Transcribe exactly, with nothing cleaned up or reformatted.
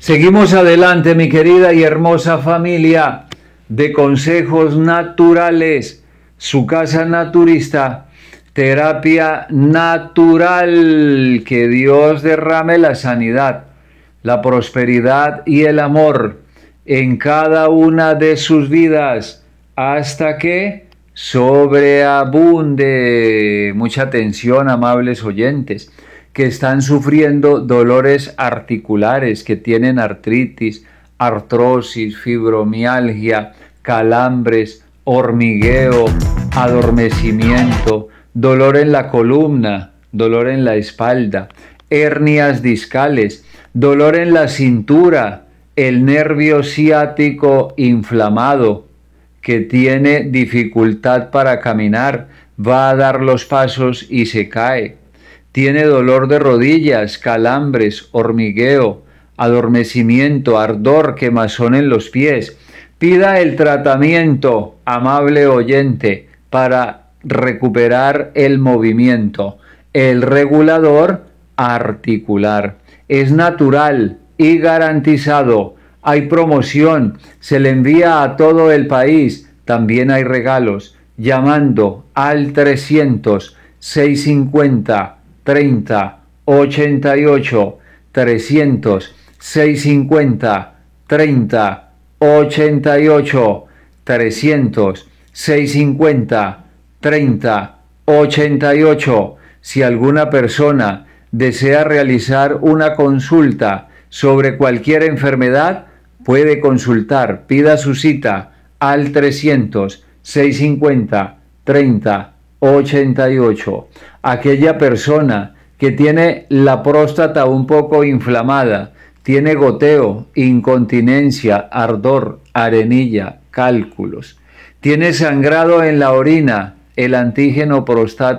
Seguimos adelante, mi querida y hermosa familia de consejos naturales, su casa naturista, terapia natural, que Dios derrame la sanidad, la prosperidad y el amor en cada una de sus vidas hasta que sobreabunde. Mucha atención, amables oyentes, que están sufriendo dolores articulares, que tienen artritis, artrosis, fibromialgia, calambres, hormigueo, adormecimiento, dolor en la columna, dolor en la espalda, hernias discales, dolor en la cintura, el nervio ciático inflamado, que tiene dificultad para caminar, va a dar los pasos y se cae. Tiene dolor de rodillas, calambres, hormigueo, adormecimiento, ardor, quemazón en los pies. Pida el tratamiento, amable oyente, para recuperar el movimiento. El regulador articular es natural y garantizado. Hay promoción, se le envía a todo el país. También hay regalos, llamando al trescientos, seiscientos cincuenta, treinta, ochenta y ocho, trescientos, seiscientos cincuenta, treinta, ochenta y ocho, trescientos, seiscientos cincuenta, treinta, ochenta y ocho. Si alguna persona desea realizar una consulta sobre cualquier enfermedad, puede consultar, pida su cita al trescientos, seiscientos cincuenta, treinta, ochenta y ocho. Aquella persona que tiene la próstata un poco inflamada, tiene goteo, incontinencia, ardor, arenilla, cálculos, tiene sangrado en la orina, el antígeno prostático